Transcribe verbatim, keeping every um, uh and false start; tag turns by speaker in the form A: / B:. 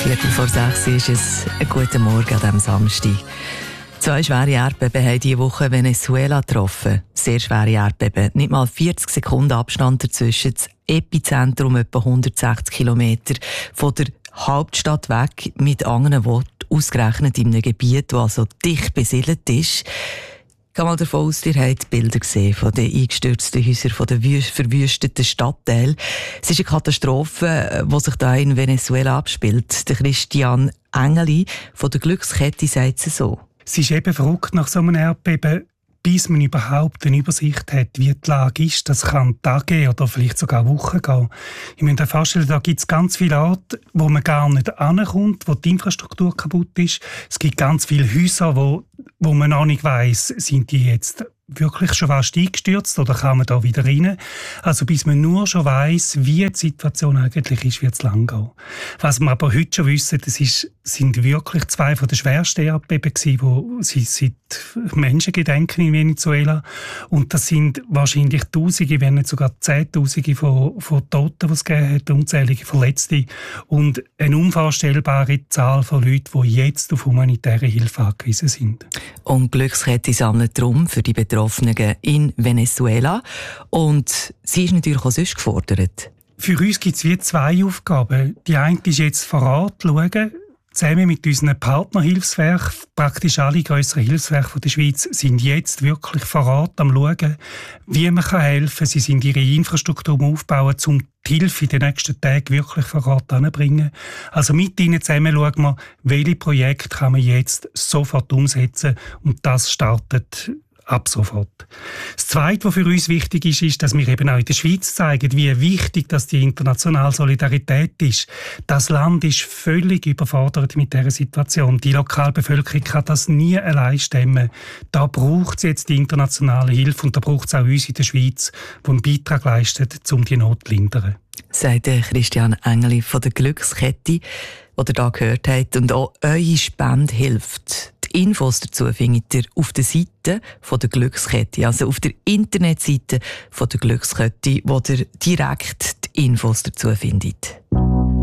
A: Viertel vor sechs ist es. Einen guten Morgen an diesem Samstag. Zwei schwere Erdbeben haben diese Woche Venezuela getroffen. Sehr schwere Erdbeben. Nicht mal vierzig Sekunden Abstand dazwischen. Das Epizentrum etwa hundertsechzig Kilometer von der Hauptstadt weg. Mit anderen Worten, ausgerechnet in einem Gebiet, das also dicht besiedelt ist. Ich gehe mal davon aus, ihr habt Bilder gesehen von den eingestürzten Häusern, von den verwüsteten Stadtteilen. Es ist eine Katastrophe, die sich hier in Venezuela abspielt. Der Christian Engeli von der Glückskette sagt es so.
B: Es ist eben verrückt nach so einem Erdbeben, bis man überhaupt eine Übersicht hat, wie die Lage ist. Das kann Tage oder vielleicht sogar Wochen gehen. Ich muss mir vorstellen, da gibt es ganz viele Orte, wo man gar nicht ankommt, wo die Infrastruktur kaputt ist. Es gibt ganz viele Häuser, wo, wo man auch nicht weiss, sind die jetzt wirklich schon fast eingestürzt oder kann man da wieder rein? Also bis man nur schon weiss, wie die Situation eigentlich ist, wird es lang gehen. Was wir aber heute schon wissen, das ist, sind wirklich zwei von den schwersten Erdbeben gewesen, die seit Menschengedenken in Venezuela. Und das sind wahrscheinlich Tausende, wenn nicht sogar Zehntausende von, von Toten, die es gegeben hat, unzählige Verletzte und eine unvorstellbare Zahl von Leuten, die jetzt auf humanitäre Hilfe angewiesen sind.
A: Und Glückskette sammelt darum für die Betroffenen in Venezuela. Und sie ist natürlich auch sonst gefordert.
B: Für uns gibt es wie zwei Aufgaben. Die eine ist jetzt vor Ort schauen, zusammen mit unseren Partnerhilfswerken. Praktisch alle grösseren Hilfswerke der Schweiz sind jetzt wirklich vor Ort am schauen, wie man helfen kann. Sie sind ihre Infrastruktur aufbauen, um die Hilfe in den nächsten Tagen wirklich vor Ort anzubringen. Also mit ihnen zusammen schauen wir, welche Projekte kann man jetzt sofort umsetzen. Und das startet ab sofort. Das Zweite, was für uns wichtig ist, ist, dass wir eben auch in der Schweiz zeigen, wie wichtig dass die internationale Solidarität ist. Das Land ist völlig überfordert mit dieser Situation. Die Lokalbevölkerung kann das nie allein stemmen. Da braucht es jetzt die internationale Hilfe und da braucht es auch uns in der Schweiz, die einen Beitrag leistet, um die Not zu lindern.
A: Sagt Christian Engeli von der Glückskette, die ihr hier gehört habt. Und auch eure Spende hilft. Die Infos dazu findet ihr auf der Seite von der Glückskette, also auf der Internetseite von der Glückskette, wo ihr direkt die Infos dazu findet.